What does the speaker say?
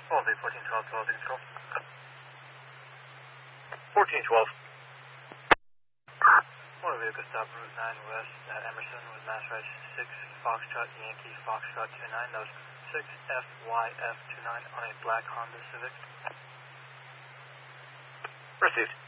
Well, the 1412, 12, control. 1412. Motor vehicle stop Route 9 West at Emerson with Mass Right 6 Foxtrot Yankee Foxtrot 29. That was 6FYF29 on a black Honda Civic. Received.